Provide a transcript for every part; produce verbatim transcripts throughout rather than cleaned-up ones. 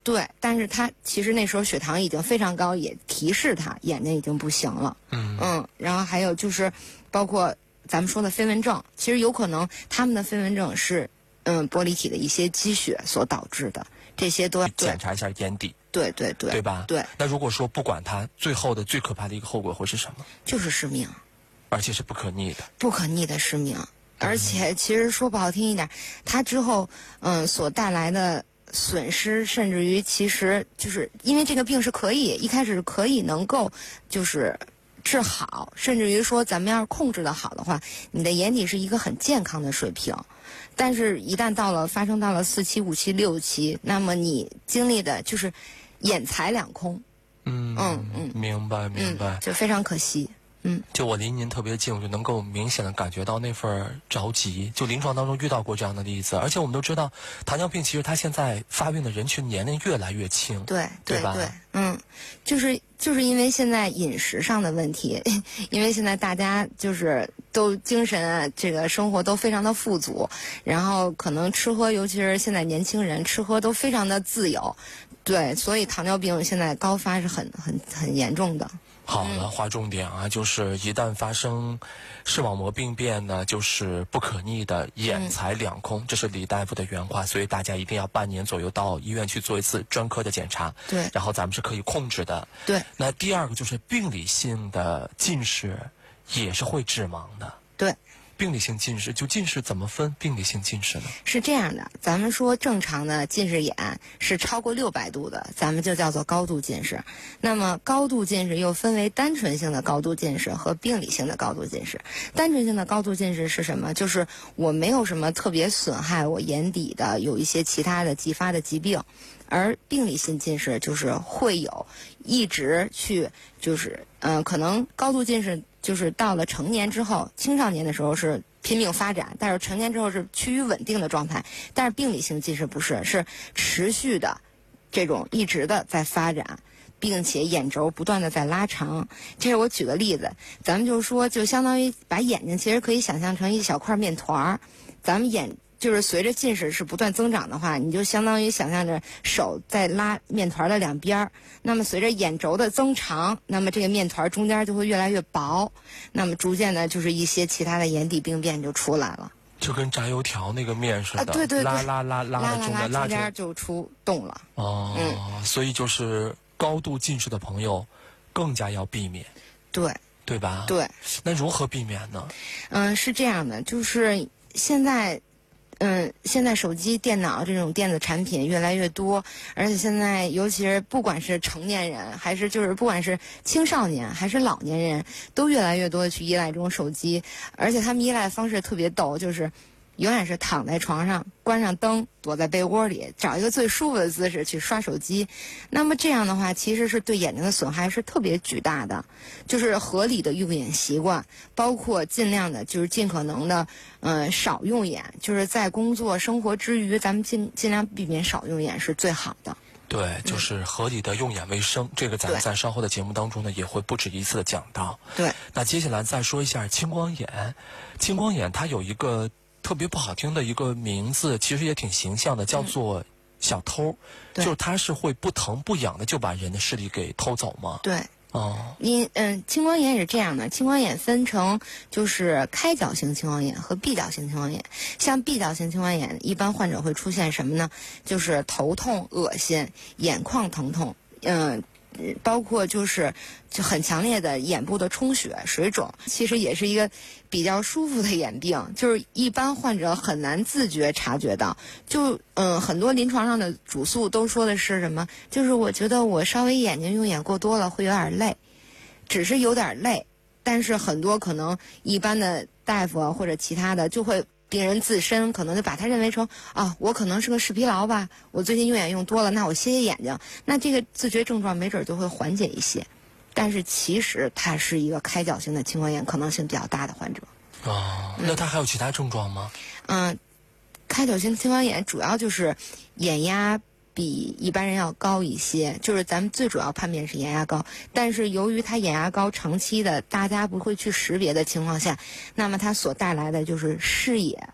对，但是他其实那时候血糖已经非常高，也提示他眼睛已经不行了。 嗯嗯，然后还有就是包括咱们说的飞蚊症，其实有可能他们的飞蚊症是嗯玻璃体的一些积血所导致的，这些都要检查一下眼底。 对对对， 对吧？ 对。 那如果说不管它，最后的最可怕的一个后果会是什么？ 就是失明， 而且是不可逆的。 不可逆的失明，而且其实说不好听一点，它之后嗯所带来的损失，甚至于其实就是因为这个病是可以一开始是可以能够就是治好，甚至于说咱们要是控制的好的话，你的眼底是一个很健康的水平。但是，一旦到了发生到了四期、五期、六期，那么你经历的就是眼财两空。 嗯嗯嗯， 明白明白、 嗯，就非常可惜。嗯， 就我离您特别近，我就能够明显的感觉到那份着急。就临床当中遇到过这样的例子，而且我们都知道，糖尿病其实它现在发病的人群年龄越来越轻， 对对吧？ 对，嗯，就是就是因为现在饮食上的问题，因为现在大家就是都精神啊，这个生活都非常的富足，然后可能吃喝，尤其是现在年轻人吃喝都非常的自由，对，所以糖尿病现在高发是很很很严重的。 好了，划重点啊，就是一旦发生视网膜病变呢，就是不可逆的眼财两空，嗯、这是李大夫的原话，所以大家一定要半年左右到医院去做一次专科的检查。 对， 然后咱们是可以控制的。 对。 那第二个就是病理性的近视，也是会致盲的。 对。 病理性近视，就近视怎么分病理性近视呢？ 是这样的，咱们说正常的近视眼是超过六百度的，咱们就叫做高度近视。那么高度近视又分为单纯性的高度近视和病理性的高度近视。单纯性的高度近视是什么？就是我没有什么特别损害我眼底的，有一些其他的继发的疾病。而病理性近视就是会有一直去就是嗯、呃，可能高度近视就是到了成年之后，青少年的时候是拼命发展，但是成年之后是趋于稳定的状态。但是病理性近视不是，是持续的这种一直的在发展，并且眼轴不断的在拉长。这是我举个例子，咱们就说就相当于把眼睛其实可以想象成一小块面团儿，咱们眼就是随着近视是不断增长的话，你就相当于想象着手在拉面团的两边儿。那么随着眼轴的增长，那么这个面团中间就会越来越薄，那么逐渐的就是一些其他的眼底病变就出来了。 就跟炸油条那个面似的， 啊、对对对， 拉拉拉拉拉拉拉拉中间就出洞了。 哦、嗯，所以就是高度近视的朋友更加要避免。 对。 对吧？ 对。 那如何避免呢？ 嗯，是这样的，就是现在。嗯，现在手机、电脑这种电子产品越来越多，而且现在尤其是不管是成年人，还是就是不管是青少年还是老年人，都越来越多的去依赖这种手机，而且他们依赖的方式特别逗，就是永远是躺在床上，关上灯，躲在被窝里，找一个最舒服的姿势去刷手机。那么这样的话，其实是对眼睛的损害是特别巨大的。就是合理的用眼习惯，包括尽量的，就是尽可能的，呃，少用眼。就是在工作生活之余，咱们尽尽量避免少用眼是最好的。 对，就是合理的用眼为生，嗯、这个咱们在稍后的节目当中呢，也会不止一次的讲到。 对。 那接下来再说一下青光眼，青光眼它有一个特别不好听的一个名字，其实也挺形象的，叫做小偷。嗯、就是它是会不疼不痒的就把人的视力给偷走吗？ 对。 哦。 你嗯，青光眼是这样的，青光眼分成就是开角型青光眼和闭角型青光眼。像闭角型青光眼，一般患者会出现什么呢？就是头痛、恶心、眼眶疼痛，嗯。包括就是就很强烈的眼部的充血、水肿，其实也是一个比较舒服的眼病，就是一般患者很难自觉察觉到。就嗯，很多临床上的主诉都说的是什么？就是我觉得我稍微眼睛用眼过多了会有点累，只是有点累，但是很多可能一般的大夫啊或者其他的就会。病人自身可能就把他认为成啊，我可能是个视疲劳吧，我最近用眼用多了，那我歇歇眼睛，那这个自觉症状没准就会缓解一些。但是其实他是一个开角型的青光眼，可能性比较大的患者。 哦，那他还有其他症状吗？ 嗯，开角型青光眼主要就是眼压比一般人要高一些，就是咱们最主要判别是眼压高，但是由于它眼压高长期的大家不会去识别的情况下，那么它所带来的就是视野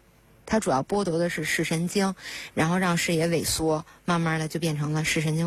它主要剥夺的是视神经，然后让视野萎缩，慢慢的就变成了视神经